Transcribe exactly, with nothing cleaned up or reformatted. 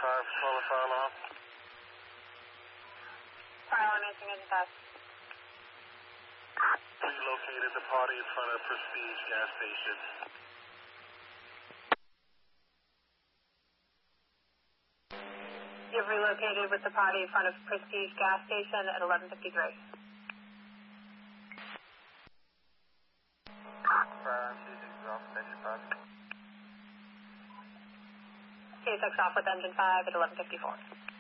five, follow fire alarm. Fire alarm answering engine five. We located the party in front of Prestige gas station. You've relocated with the party in front of Prestige gas station at eleven fifty-three. Fire C six is off with engine five. C six off with engine five at eleven fifty-four.